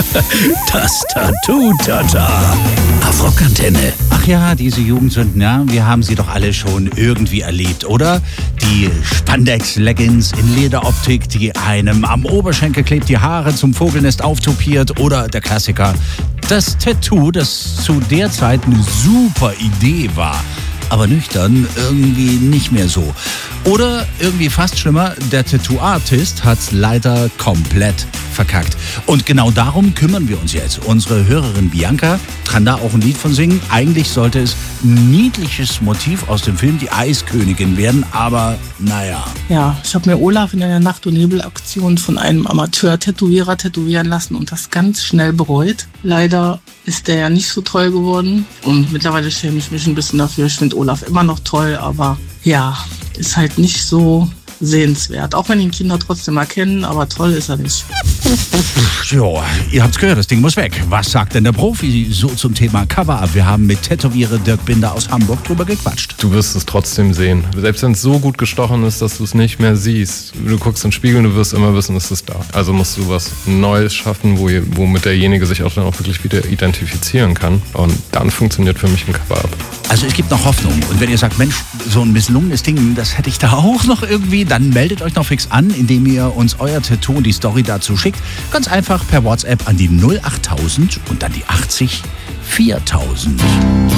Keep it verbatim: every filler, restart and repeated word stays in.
Das Tattoo-Tata. Auf Rockantenne. Ach ja, diese Jugendsünden, ja, wir haben sie doch alle schon irgendwie erlebt, oder? Die Spandex-Leggings in Lederoptik, die einem am Oberschenkel klebt, die Haare zum Vogelnest auftopiert, oder der Klassiker, das Tattoo, das zu der Zeit eine super Idee war, aber nüchtern irgendwie nicht mehr so. Oder irgendwie fast schlimmer, der Tattoo-Artist hat's leider komplett verkackt. Und genau darum kümmern wir uns jetzt. Unsere Hörerin Bianca kann da auch ein Lied von singen. Eigentlich sollte es ein niedliches Motiv aus dem Film Die Eiskönigin werden, aber naja. Ja, ich habe mir Olaf in einer Nacht- und Nebel-Aktion von einem Amateur-Tätowierer tätowieren lassen und das ganz schnell bereut. Leider ist der ja nicht so toll geworden und mittlerweile schäme ich mich ein bisschen dafür. Ich finde Olaf immer noch toll, aber ja, ist halt nicht so sehenswert. Auch wenn ihn Kinder trotzdem erkennen, aber toll ist er nicht. Jo, ihr habt's gehört, das Ding muss weg. Was sagt denn der Profi so zum Thema Cover-Up? Wir haben mit Tätowierer Dirk Binder aus Hamburg drüber gequatscht. Du wirst es trotzdem sehen. Selbst wenn es so gut gestochen ist, dass du es nicht mehr siehst. Du guckst in den Spiegel und du wirst immer wissen, es ist da. Also musst du was Neues schaffen, wo, womit derjenige sich auch dann auch wirklich wieder identifizieren kann. Und dann funktioniert für mich ein Cover-Up. Also es gibt noch Hoffnung. Und wenn ihr sagt, Mensch, so ein misslungenes Ding, das hätte ich da auch noch irgendwie, dann meldet euch noch fix an, indem ihr uns euer Tattoo und die Story dazu schickt. Ganz einfach per WhatsApp an die null achttausend und dann die achtzig viertausend.